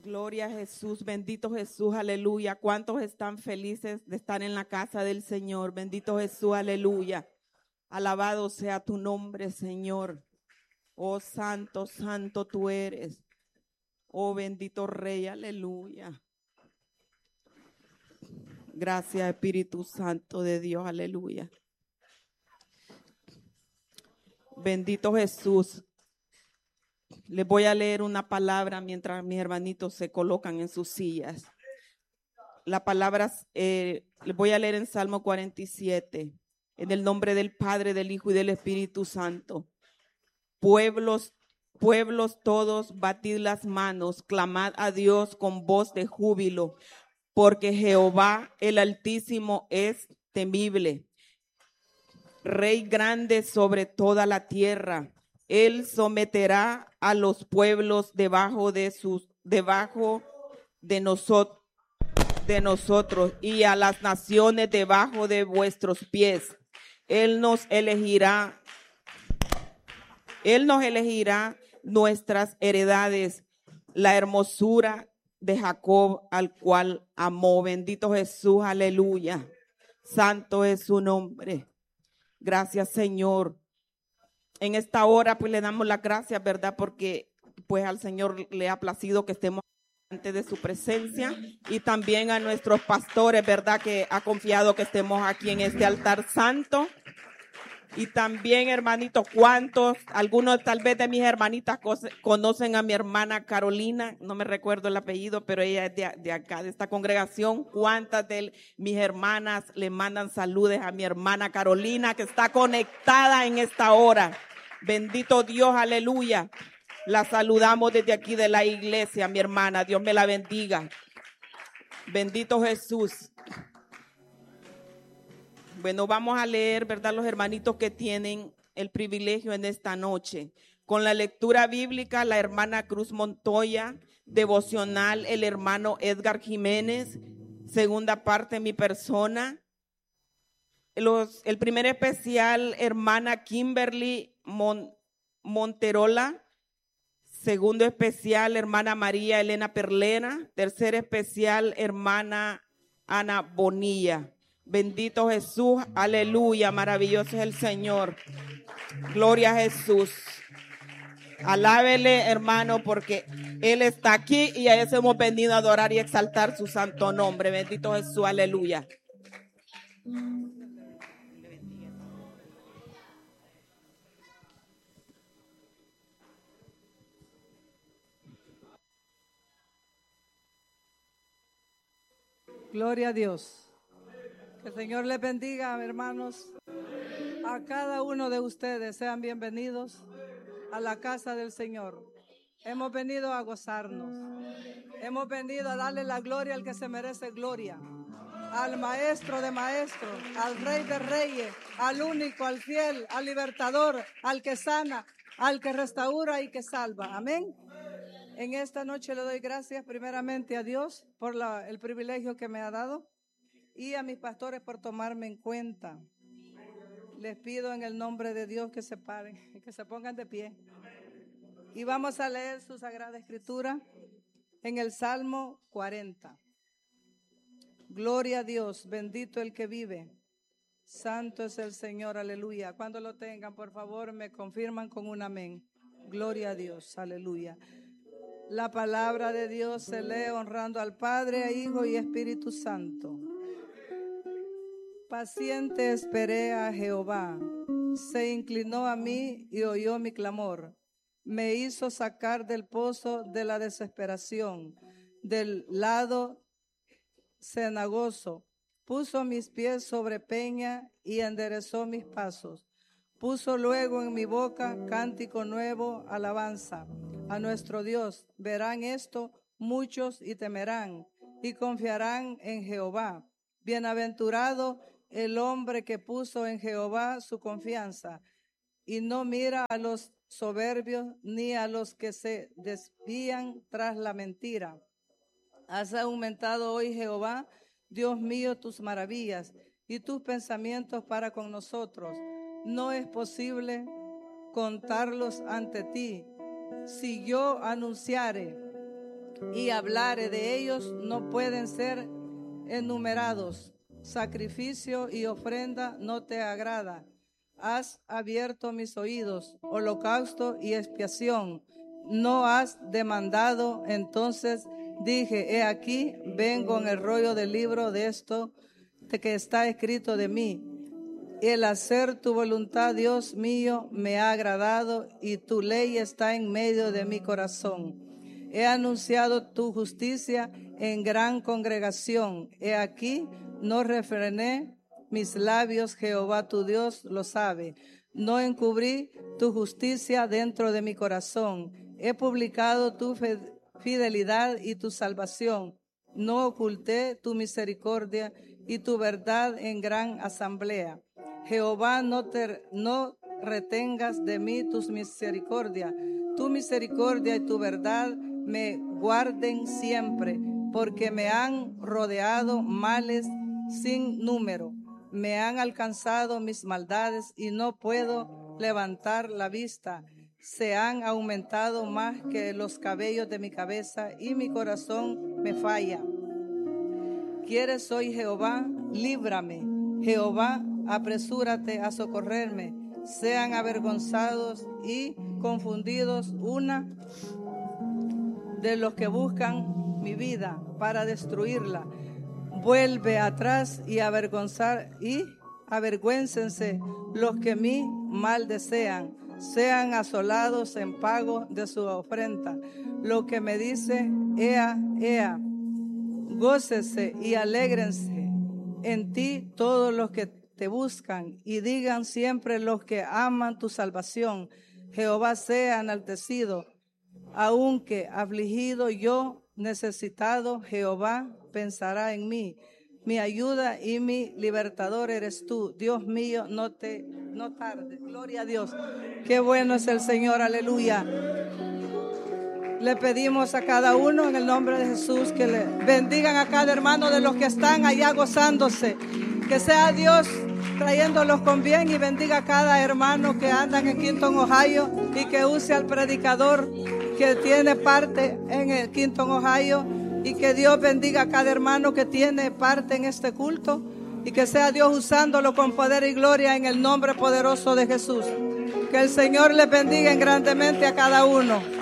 Gloria a Jesús, bendito Jesús, aleluya. ¿Cuántos están felices de estar en la casa del Señor? Bendito Jesús, aleluya. Alabado sea tu nombre, Señor. Oh, santo, santo tú eres. Oh, bendito Rey, aleluya. Gracias, Espíritu Santo de Dios, aleluya. Bendito Jesús. Les voy a leer una palabra mientras mis hermanitos se colocan en sus sillas. La palabra les voy a leer en Salmo 47, en el nombre del Padre, del Hijo y del Espíritu Santo. Pueblos todos, batid las manos, clamad a Dios con voz de júbilo, porque Jehová el Altísimo es temible, Rey grande sobre toda la tierra. Él someterá a los pueblos debajo de nosotros y a las naciones debajo de vuestros pies. Él nos elegirá nuestras heredades, la hermosura de Jacob, al cual amó. Bendito Jesús, aleluya. Santo es su nombre. Gracias, Señor. En esta hora, pues le damos las gracias, ¿verdad? Porque pues al Señor le ha placido que estemos ante de su presencia, y también a nuestros pastores, ¿verdad? Que ha confiado que estemos aquí en este altar santo. Y también, hermanitos, algunos tal vez de mis hermanitas conocen a mi hermana Carolina, no me recuerdo el apellido, pero ella es de acá, de esta congregación. ¿Cuántas de mis hermanas le mandan saludos a mi hermana Carolina, que está conectada en esta hora? Bendito Dios, aleluya. La saludamos desde aquí de la iglesia, mi hermana. Dios me la bendiga. Bendito Jesús. Bueno, vamos a leer, ¿verdad? Los hermanitos que tienen el privilegio en esta noche. Con la lectura bíblica, la hermana Cruz Montoya, devocional, el hermano Edgar Jiménez, segunda parte, mi persona. El primer especial, hermana Kimberly Monterola. Segundo especial, hermana María Elena Perlena. Tercer especial, hermana Ana Bonilla. Bendito Jesús, aleluya, maravilloso es el Señor. Gloria a Jesús. Alábele, hermano, porque Él está aquí y a eso hemos venido a adorar y exaltar su santo nombre. Bendito Jesús, aleluya. Gloria a Dios. Que el Señor les bendiga, hermanos. A cada uno de ustedes sean bienvenidos a la casa del Señor. Hemos venido a gozarnos. Hemos venido a darle la gloria al que se merece gloria. Al Maestro de maestros, al Rey de reyes, al único, al fiel, al libertador, al que sana, al que restaura y que salva. Amén. En esta noche le doy gracias primeramente a Dios por el privilegio que me ha dado y a mis pastores por tomarme en cuenta. Les pido en el nombre de Dios que se paren, que se pongan de pie. Y vamos a leer su Sagrada Escritura en el Salmo 40. Gloria a Dios, bendito el que vive. Santo es el Señor, aleluya. Cuando lo tengan, por favor, me confirman con un amén. Gloria a Dios, aleluya. La palabra de Dios se lee honrando al Padre, Hijo y Espíritu Santo. Paciente esperé a Jehová, se inclinó a mí y oyó mi clamor. Me hizo sacar del pozo de la desesperación, del lado cenagoso. Puso mis pies sobre peña y enderezó mis pasos. Puso luego en mi boca cántico nuevo, alabanza a nuestro Dios. Verán esto muchos y temerán y confiarán en Jehová. Bienaventurado el hombre que puso en Jehová su confianza y no mira a los soberbios ni a los que se desvían tras la mentira. Has aumentado hoy, Jehová, Dios mío, tus maravillas y tus pensamientos para con nosotros. No es posible contarlos ante ti. Si yo anunciare y hablare de ellos, no pueden ser enumerados. Sacrificio y ofrenda no te agrada. Has abierto mis oídos, holocausto y expiación no has demandado. Entonces dije, he aquí, vengo en el rollo del libro de esto de que está escrito de mí. El hacer tu voluntad, Dios mío, me ha agradado, y tu ley está en medio de mi corazón. He anunciado tu justicia en gran congregación. He aquí, no refrené mis labios, Jehová tu Dios lo sabe. No encubrí tu justicia dentro de mi corazón. He publicado tu fidelidad y tu salvación. No oculté tu misericordia y tu verdad en gran asamblea. Jehová, no retengas de mí tus misericordia. Tu misericordia y tu verdad me guarden siempre, porque me han rodeado males sin número. Me han alcanzado mis maldades y no puedo levantar la vista. Se han aumentado más que los cabellos de mi cabeza y mi corazón me falla. ¿Quieres hoy, Jehová? Líbrame. Jehová, apresúrate a socorrerme. Sean avergonzados y confundidos una de los que buscan mi vida para destruirla. Vuelve atrás y avergüéncense los que mi mal desean. Sean asolados en pago de su ofrenda. Lo que me dice, ea, ea, gócese y alégrense en ti todos los que te buscan, y digan siempre los que aman tu salvación, Jehová sea enaltecido. Aunque afligido yo, necesitado, Jehová pensará en mí. Mi ayuda y mi libertador eres tú. Dios mío, no tarde. Gloria a Dios. Qué bueno es el Señor, aleluya. Le pedimos a cada uno en el nombre de Jesús que le bendigan a cada hermano de los que están allá gozándose. Que sea Dios trayéndolos con bien, y bendiga a cada hermano que andan en Quinton, Ohio, y que use al predicador que tiene parte en el Quinton, Ohio, y que Dios bendiga a cada hermano que tiene parte en este culto, y que sea Dios usándolo con poder y gloria en el nombre poderoso de Jesús. Que el Señor les bendiga grandemente a cada uno.